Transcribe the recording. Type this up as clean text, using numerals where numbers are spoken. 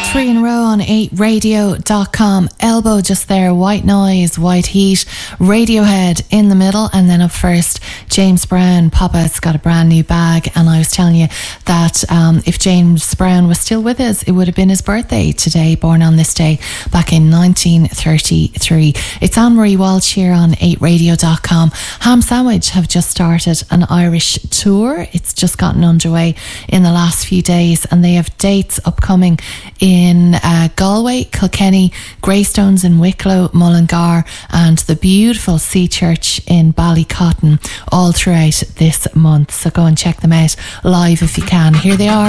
Three in a row on 8radio.com. Elbow just there, White Noise, White Heat, Radiohead in the middle, and then up first James Brown. Papa's got a brand new bag, and I was telling you that if James Brown was still with us, it would have been his birthday today, born on this day back in 1933. It's Anne-Marie Walsh here on 8radio.com. Ham Sandwich have just started an Irish tour. It's just gotten underway in the last few days, and they have dates upcoming in Galway, Kilkenny, Greystones in Wicklow, Mullingar, and the beautiful Sea Church in Ballycotton all throughout this month. So go and check them out live if you can. Here they are.